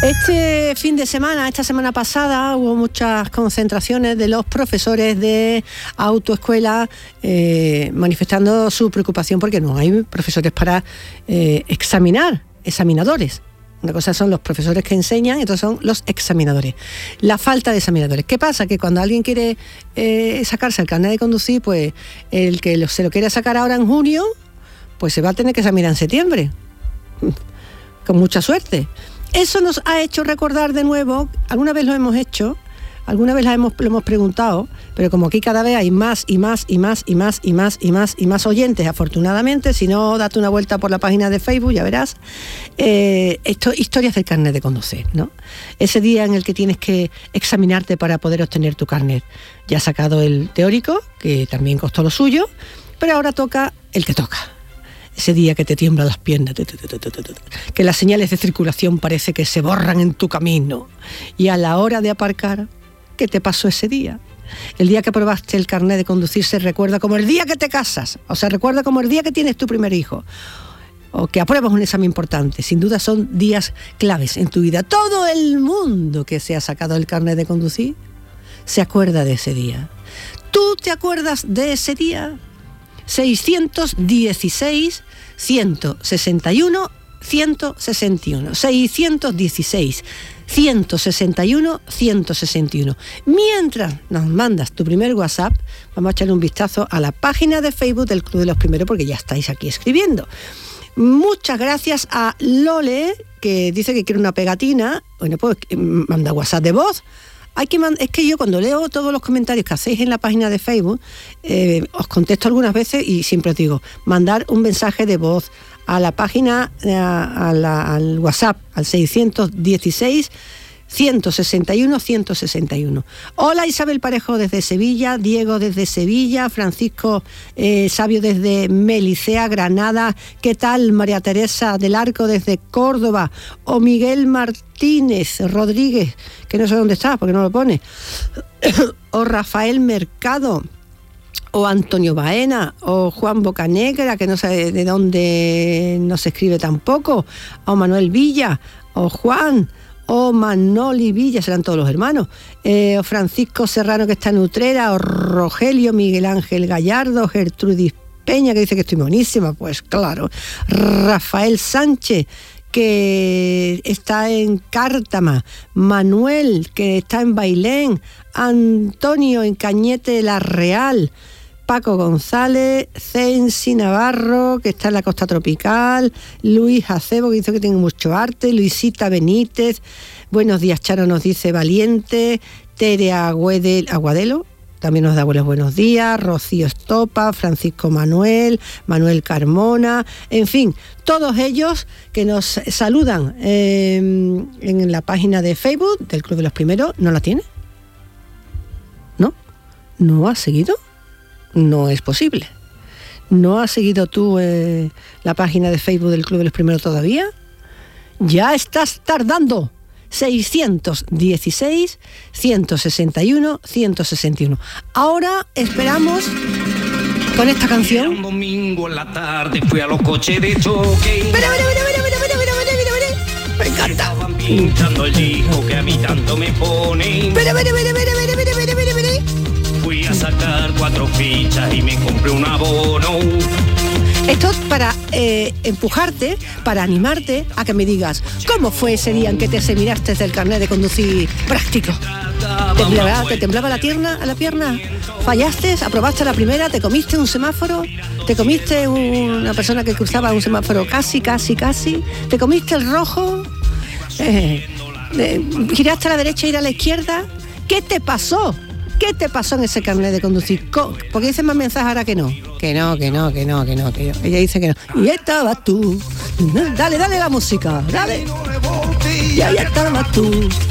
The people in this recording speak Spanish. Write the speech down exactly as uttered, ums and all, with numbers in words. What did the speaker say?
Este fin de semana, esta semana pasada, hubo muchas concentraciones de los profesores de autoescuela eh, manifestando su preocupación porque no hay profesores para eh, examinar, examinadores. Una cosa son los profesores que enseñan y otra son los examinadores. La falta de examinadores. ¿Qué pasa? Que cuando alguien quiere eh, sacarse el carnet de conducir, pues el que lo, se lo quiere sacar ahora en junio, pues se va a tener que examinar en septiembre. Con mucha suerte. Eso nos ha hecho recordar de nuevo, alguna vez lo hemos hecho, alguna vez lo hemos, lo hemos preguntado, pero como aquí cada vez hay más y más y más y más y más y más y más oyentes, afortunadamente, si no, date una vuelta por la página de Facebook, ya verás, eh, esto, historias del carnet de conducir, ¿no? Ese día en el que tienes que examinarte para poder obtener tu carnet. Ya has sacado el teórico, que también costó lo suyo, pero ahora toca el que toca. Ese día que te tiemblan las piernas, que las señales de circulación parece que se borran en tu camino. Y a la hora de aparcar, ¿qué te pasó ese día? El día que aprobaste el carnet de conducir se recuerda como el día que te casas, o se recuerda como el día que tienes tu primer hijo, o que apruebas un examen importante. Sin duda son días claves en tu vida. Todo el mundo que se ha sacado el carnet de conducir se acuerda de ese día. ¿Tú te acuerdas de ese día? seiscientos dieciséis, ciento sesenta y uno, ciento sesenta y uno. seiscientos dieciséis, ciento sesenta y uno, ciento sesenta y uno. Mientras nos mandas tu primer WhatsApp, vamos a echarle un vistazo a la página de Facebook del Club de los Primeros, porque ya estáis aquí escribiendo. Muchas gracias a Lole, que dice que quiere una pegatina. Bueno, pues manda WhatsApp de voz. Hay que mand- es que yo cuando leo todos los comentarios que hacéis en la página de Facebook, eh, os contesto algunas veces y siempre os digo, mandar un mensaje de voz a la página, a, a la, al WhatsApp, al seiscientos dieciséis, ciento sesenta y uno, ciento sesenta y uno. Hola Isabel Parejo desde Sevilla, Diego desde Sevilla, Francisco eh, Sabio desde Melicea, Granada. ¿Qué tal María Teresa del Arco desde Córdoba? O Miguel Martínez Rodríguez, que no sé dónde está porque no lo pone. O Rafael Mercado. O Antonio Baena, o Juan Bocanegra, que no sé de dónde no se escribe tampoco. O Manuel Villa, o Juan, o Manoli Villa, serán todos los hermanos, eh, o Francisco Serrano, que está en Utrera, o Rogelio Miguel Ángel Gallardo, Gertrudis Peña, que dice que estoy buenísima, pues claro, Rafael Sánchez, que está en Cártama, Manuel, que está en Bailén, Antonio en Cañete La Real, Paco González, Censi Navarro, que está en la costa tropical, Luis Acebo, que dice que tiene mucho arte, Luisita Benítez, buenos días Charo, nos dice Valiente, Tere Aguedel, Aguadelo, también nos da buenos buenos días, Rocío Estopa, Francisco Manuel, Manuel Carmona, en fin, todos ellos que nos saludan eh, en la página de Facebook del Club de los Primeros. ¿No la tiene? ¿No? ¿No has seguido? No es posible. ¿No has seguido tú eh, la página de Facebook del Club de los Primeros todavía? Ya estás tardando. seiscientos dieciséis, ciento sesenta y uno, ciento sesenta y uno. Ahora esperamos con esta canción. Un domingo en la tarde fui a los coches de choque. Mira, mira, mira, mira, mira, mira, mira, mira, mira. Me encanta. Estaban pinchando el disco que a mí tanto me ponen. Mira, mira, mira, mira, mira, mira, mira, mira, mira. Fui a sacar cuatro fichas y me compré un abono. Esto es para eh, empujarte, para animarte a que me digas ¿cómo fue ese día en que te examinaste del carnet de conducir práctico? ¿Te temblaba, te temblaba la pierna, a la pierna? ¿Fallaste? ¿Aprobaste la primera? ¿Te comiste un semáforo? ¿Te comiste una persona que cruzaba un semáforo casi, casi, casi? ¿Te comiste el rojo? Eh, eh, ¿Giraste a la derecha y ir a la izquierda? ¿Qué te pasó? ¿Qué te pasó en ese carnet de conducir? Porque dicen más mensajes ahora que no. Que no, que no, que no, que no, que no. Ella dice que no. Y estabas tú. Dale, dale la música, dale. Y ahí estabas tú.